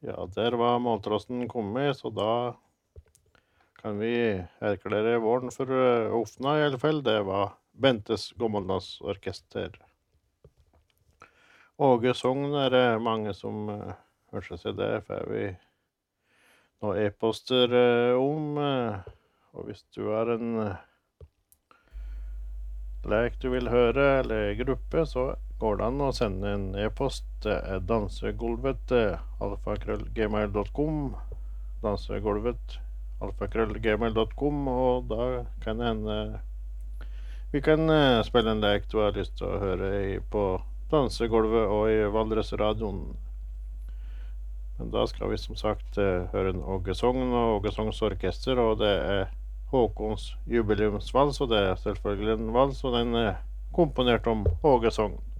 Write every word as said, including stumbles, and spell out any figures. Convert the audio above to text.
Ja, der var måltrosten kommet, så da kan vi erklære våren for uh, åpna i alle fall. Det var Bentes Gammeldansorkester. Åge Sogn er det mange som uh, hører seg det, får vi noen e-poster uh, om. Uh, og hvis du har en uh, lek du vil høre, eller gruppe, så går det an å sende en e-post. Det er dansegulvet uh, alfakrøll gmail dot com, dansegulvet alfakrøll gmail dot com, og da kan det hende vi kan uh, spille en lek du har lyst til å høre i, på dansegulvet og i Valdresradioen. Men da skal vi som sagt uh, høre en Åge Sogn og Åge Sogns orkester, og det er Håkons jubileumsvals, og det er selvfølgelig en vals, og den er komponert om Åge Sogn.